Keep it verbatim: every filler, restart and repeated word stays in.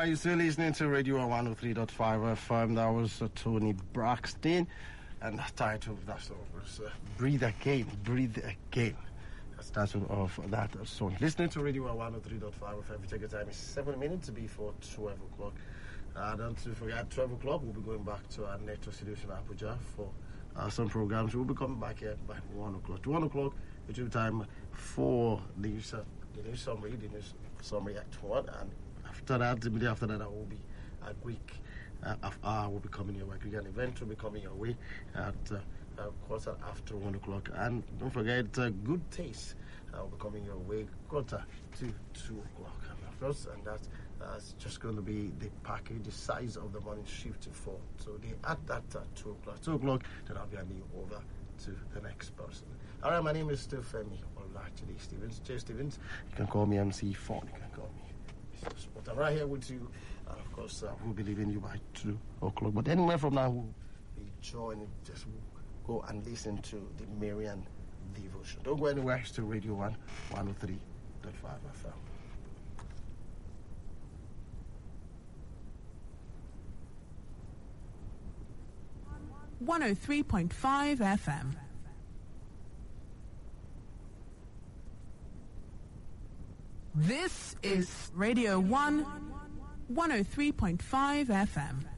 right, you're still listening to Radio one oh three point five F M. That was uh, Tony Braxton, and the title of that song was uh, Breathe Again, Breathe Again. That's the title of that song. Listening to Radio one oh three point five F M. We take your time, it's seven minutes before twelve o'clock. Uh, don't forget, twelve o'clock, we'll be going back to our network studios in Abuja for uh, some programs. We'll be coming back here by one o'clock. To one o'clock, it will be time for the news, uh, the news summary, the news summary at one, and after that, immediately after that, I will be a Greek uh, hour will be coming your way. An event will be coming your way at uh, uh, quarter after one o'clock. And don't forget, uh, Good Taste uh, will be coming your way quarter to two o'clock. And of course, and that's uh, just going to be the package, the size of the morning shift for. So they add that at two o'clock. Two o'clock, then I'll be handing you over to the next person. All right, my name is still Femi Olajide Stevens. Jay Stevens. You can call me M C Fon. You can call me. But I'm right here with you, and of course, uh, we'll be leaving you by two o'clock. But anywhere from now, we'll be joining. Just go and listen to the Marian Devotion. Don't go anywhere. It's still Radio one, one oh three point five F M. one oh three point five F M. This is Radio one, one oh three point five F M.